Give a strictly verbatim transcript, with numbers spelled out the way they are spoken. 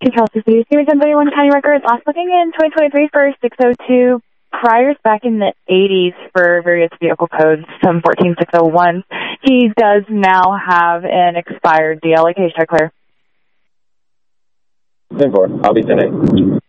to Charleston City, Stevens ten thirty-one County Records. Last booking in twenty twenty-three for six oh two. Priors back in the eighties for various vehicle codes, some fourteen six oh one. He does now have an expired D L. A K, clear. ten four. I'll be ten eight.